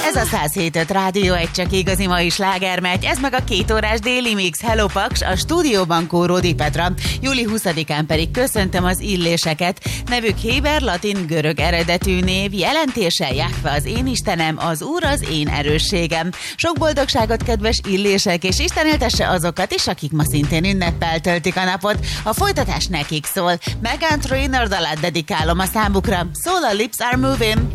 Ez a 107.5 Rádió egy csak igazi mai slágermegy, ez meg a 2 órás déli mix. Hello Paks, a stúdióban Kóródi Petra. Júli 20-án pedig köszöntöm az illéseket. Nevük héber, latin, görög eredetű név, jelentése Jahve az én Istenem, az Úr az én erősségem. Sok boldogságot, kedves illések, és Isten éltesse azokat is, akik ma szintén ünneppel töltik a napot. A folytatás nekik szól. Meghan Trainor dalát dedikálom a számukra. Szól a Lips Are Moving.